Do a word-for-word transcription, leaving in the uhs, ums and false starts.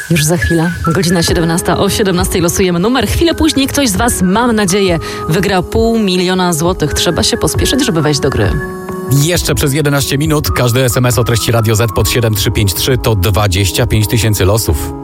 Już za chwilę, godzina siedemnasta, o siedemnastej losujemy numer. Chwilę później ktoś z Was, mam nadzieję, wygra pół miliona złotych. Trzeba się pospieszyć, żeby wejść do gry. Jeszcze przez jedenaście minut każdy es em es o treści Radio Z pod siedem trzy pięć trzy to dwadzieścia pięć tysięcy losów.